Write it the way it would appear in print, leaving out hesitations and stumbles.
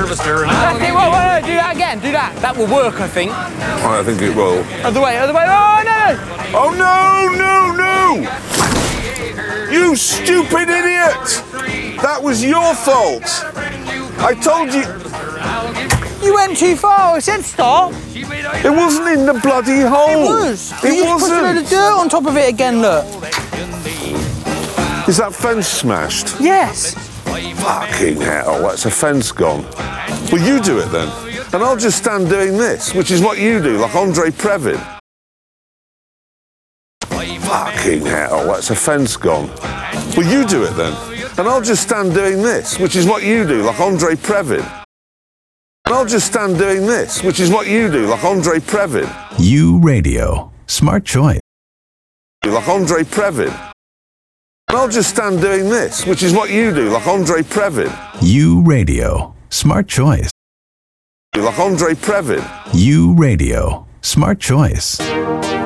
nervous there. That's it, whoa, do that again, do that. That will work, I think. I think it will. Other way, oh no! Oh no! You stupid idiot! That was your fault! I told you... You went too far, I said stop. It wasn't in the bloody hole. It was. It you wasn't. Just put a load of dirt on top of it again, look. Is that fence smashed? Yes. Fucking hell, that's a fence gone. Well, you do it then. And I'll just stand doing this, which is what you do, like Andre Previn. Fucking hell, that's a fence gone. Well, you do it then. And I'll just stand doing this, which is what you do, like Andre Previn. And I'll just stand doing this, which is what you do, like Andre Previn. You Radio. Smart choice. Like Andre Previn. And I'll just stand doing this, which is what you do, like Andre Previn. You Radio. Smart choice. Like Andre Previn. You Radio. Smart choice.